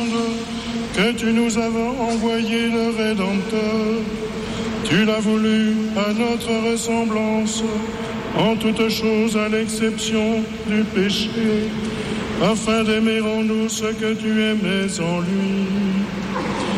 que tu nous avons envoyé le Rédempteur. Tu l'as voulu à notre ressemblance, en toutes choses à l'exception du péché, afin d'aimer en nous ce que tu aimais en lui.